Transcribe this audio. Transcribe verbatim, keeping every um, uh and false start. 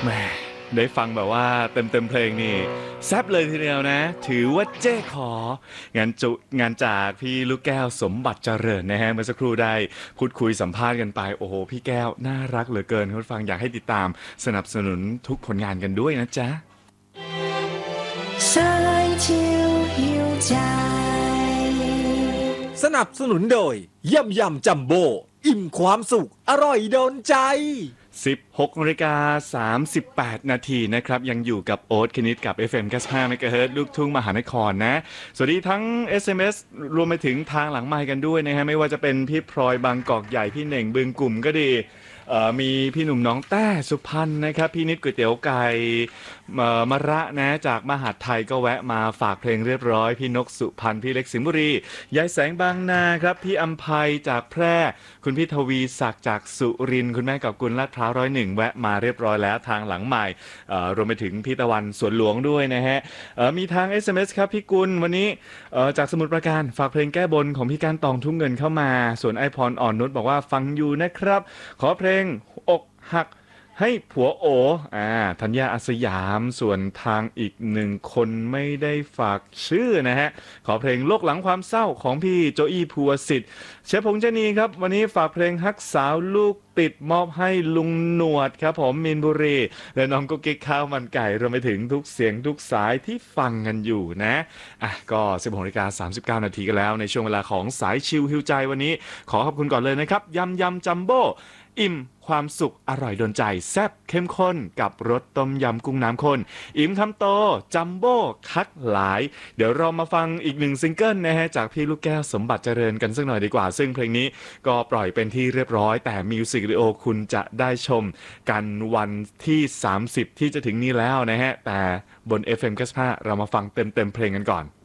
แหม่ได้ฟังแบบว่าเต็มเต็มเพลงนี่แซบเลยทีเดียวนะถือว่าเจ้ของานจุงานจากพี่ลูกแก้วสมบัติเจริญนะฮะเมื่อสักครู่ได้พูดคุยสัมภาษณ์กันไปโอ้โหพี่แก้วน่ารักเหลือเกินคุณฟังอยากให้ติดตามสนับสนุนทุกผลงานกันด้วยนะจ๊ะสายชิวหิวใจสนับสนุนโดยยำยำจัมโบ้อิ่มความสุขอร่อยโดนใจสิบหกนาฬิกาสามสิบแปดนาทีนะครับยังอยู่กับโอ๊ตคณิตกับ เอฟ เอ็ม เก้าสิบห้า เมกะเฮิรตซ์ลูกทุ่งมหานครนะสวัสดีทั้ง เอส เอ็ม เอส รวมไปถึงทางหลังไมค์กันด้วยนะฮะไม่ว่าจะเป็นพี่พลอยบางกอกใหญ่พี่เหน่งบึงกลุ่มก็ดีมีพี่หนุ่มน้องแต้สุพรรณนะครับพี่นิดก๋วยเตี๋ยวไก่มะระนะจากมหาดไทยก็แวะมาฝากเพลงเรียบร้อยพี่นกสุพรรณพี่เล็กสิงห์บุรียายแสงบางนาครับพี่อัมภัยจากแพร่คุณพี่ทวีศักดิ์จากสุรินทร์คุณแม่กับกุลลาดพร้าวร้อยหนึ่งแวะมาเรียบร้อยแล้วทางหลังใหม่รวมไปถึงพี่ตะวันสวนหลวงด้วยนะฮะมีทาง เอส เอ็ม เอส ครับพี่กุลวันนี้จากสมุทรปราการฝากเพลงแก้บนของพี่การตองทุ่งเงินเข้ามาส่วนไอพรอ่อนนุชบอกว่าฟังอยู่นะครับขอเพลงอกหักให้ผัวโออ่าธัญญาอาสยามส่วนทางอีกหนึ่งคนไม่ได้ฝากชื่อนะฮะขอเพลงโลกหลังความเศร้าของพี่โจอี้ภูวสิทธิ์เชฟพงษ์เจนีครับวันนี้ฝากเพลงฮักสาวลูกติดมอบให้ลุงหนวดครับผมมินบุรีและน้องกุ๊กกิ๊กข้าวมันไก่รวมไปถึงทุกเสียงทุกสายที่ฟังกันอยู่นะอ่ะก็ สิบหกนาฬิกาสามสิบเก้านาทีกันแล้วในช่วงเวลาของสายชิลฮิวใจวันนี้ขอขอบคุณก่อนเลยนะครับยำยำจัมโบ้อิ่มความสุขอร่อยโดนใจแซ่บเข้มข้นกับรสต้มยำกุ้งน้ำข้นอิ่มคำโตจัมโบ้คักหลายเดี๋ยวเรามาฟังอีกหนึ่งซิงเกิลนะฮะจากพี่ลูกแก้วสมบัติเจริญกันสักหน่อยดีกว่าซึ่งเพลงนี้ก็ปล่อยเป็นที่เรียบร้อยแต่มิวสิกวิดีโอคุณจะได้ชมกันวันที่สามสิบที่จะถึงนี้แล้วนะฮะแต่บน เอฟ เอ็ม เก้าสิบห้าเรามาฟังเต็มๆเพลงกันก่อน